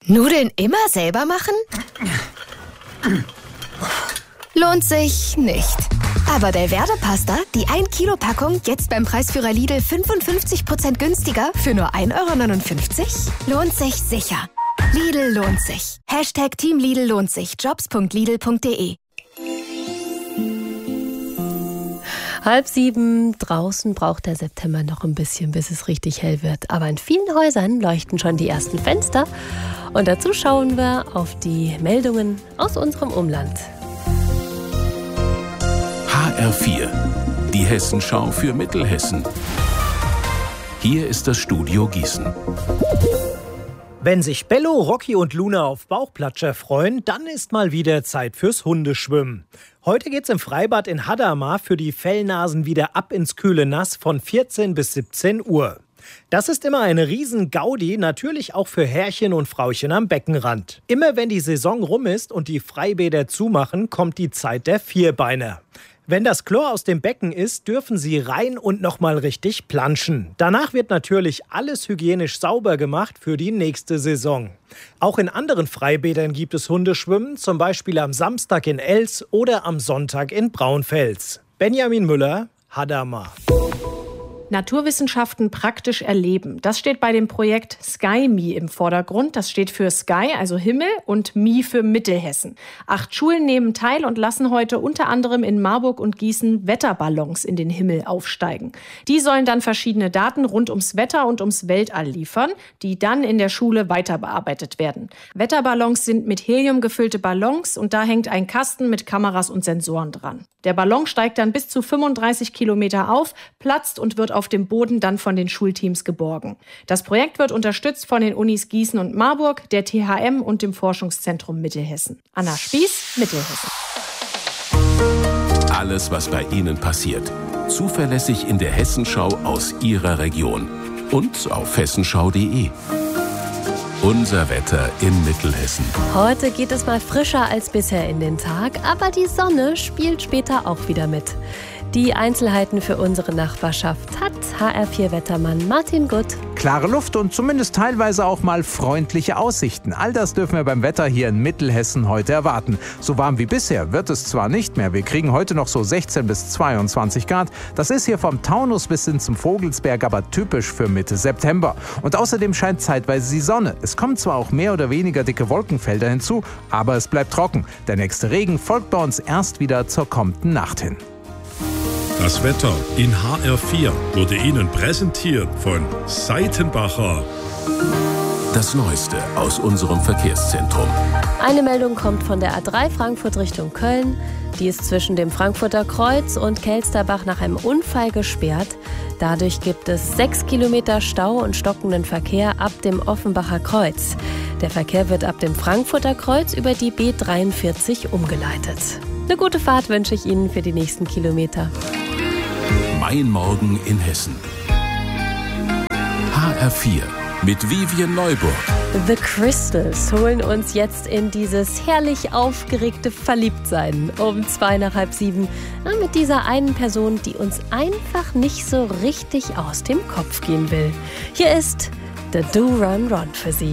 Nudeln immer selber machen? Lohnt sich nicht. Aber Belverde-Pasta, die 1-Kilo-Packung, jetzt beim Preisführer Lidl 55% günstiger für nur 1,59 €? Lohnt sich sicher. Lidl lohnt sich. Team Lidl lohnt sich. Jobs.lidl.de. 6:30, draußen braucht der September noch ein bisschen, bis es richtig hell wird. Aber in vielen Häusern leuchten schon die ersten Fenster. Und dazu schauen wir auf die Meldungen aus unserem Umland. HR4, die Hessenschau für Mittelhessen. Hier ist das Studio Gießen. Wenn sich Bello, Rocky und Luna auf Bauchplatscher freuen, dann ist mal wieder Zeit fürs Hundeschwimmen. Heute geht's im Freibad in Hadamar für die Fellnasen wieder ab ins kühle Nass von 14 bis 17 Uhr. Das ist immer eine Riesen-Gaudi, natürlich auch für Herrchen und Frauchen am Beckenrand. Immer wenn die Saison rum ist und die Freibäder zumachen, kommt die Zeit der Vierbeiner. Wenn das Chlor aus dem Becken ist, dürfen sie rein und nochmal richtig planschen. Danach wird natürlich alles hygienisch sauber gemacht für die nächste Saison. Auch in anderen Freibädern gibt es Hundeschwimmen, zum Beispiel am Samstag in Els oder am Sonntag in Braunfels. Benjamin Müller, Hadamar. Naturwissenschaften praktisch erleben. Das steht bei dem Projekt SkyMe im Vordergrund. Das steht für Sky, also Himmel, und Me für Mittelhessen. 8 Schulen nehmen teil und lassen heute unter anderem in Marburg und Gießen Wetterballons in den Himmel aufsteigen. Die sollen dann verschiedene Daten rund ums Wetter und ums Weltall liefern, die dann in der Schule weiter bearbeitet werden. Wetterballons sind mit Helium gefüllte Ballons und da hängt ein Kasten mit Kameras und Sensoren dran. Der Ballon steigt dann bis zu 35 Kilometer auf, platzt und wird auf dem Boden dann von den Schulteams geborgen. Das Projekt wird unterstützt von den Unis Gießen und Marburg, der THM und dem Forschungszentrum Mittelhessen. Anna Spieß, Mittelhessen. Alles, was bei Ihnen passiert. Zuverlässig in der Hessenschau aus Ihrer Region. Und auf hessenschau.de. Unser Wetter in Mittelhessen. Heute geht es mal frischer als bisher in den Tag, aber die Sonne spielt später auch wieder mit. Die Einzelheiten für unsere Nachbarschaft hat HR4-Wettermann Martin Gutt. Klare Luft und zumindest teilweise auch mal freundliche Aussichten. All das dürfen wir beim Wetter hier in Mittelhessen heute erwarten. So warm wie bisher wird es zwar nicht mehr. Wir kriegen heute noch so 16 bis 22 Grad. Das ist hier vom Taunus bis hin zum Vogelsberg aber typisch für Mitte September. Und außerdem scheint zeitweise die Sonne. Es kommen zwar auch mehr oder weniger dicke Wolkenfelder hinzu, aber es bleibt trocken. Der nächste Regen folgt bei uns erst wieder zur kommenden Nacht hin. Das Wetter in HR4 wurde Ihnen präsentiert von Seitenbacher. Das Neueste aus unserem Verkehrszentrum. Eine Meldung kommt von der A3 Frankfurt Richtung Köln. Die ist zwischen dem Frankfurter Kreuz und Kelsterbach nach einem Unfall gesperrt. Dadurch gibt es 6 Kilometer Stau und stockenden Verkehr ab dem Offenbacher Kreuz. Der Verkehr wird ab dem Frankfurter Kreuz über die B43 umgeleitet. Eine gute Fahrt wünsche ich Ihnen für die nächsten Kilometer. Mein Morgen in Hessen. HR4 mit Vivian Neuburg. The Crystals holen uns jetzt in dieses herrlich aufgeregte Verliebtsein um 6:55. Mit dieser einen Person, die uns einfach nicht so richtig aus dem Kopf gehen will. Hier ist The Do Run Run für Sie.